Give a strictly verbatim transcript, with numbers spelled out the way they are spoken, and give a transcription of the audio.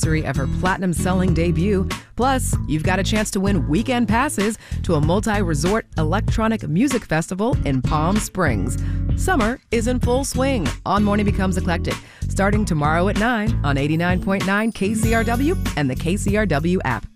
anniversary of her platinum-selling debut. Plus, you've got a chance to win weekend passes to a multi-resort electronic music festival in Palm Springs. Summer is in full swing on Morning Becomes Eclectic, starting tomorrow at nine on eighty-nine point nine K C R W and the K C R W app.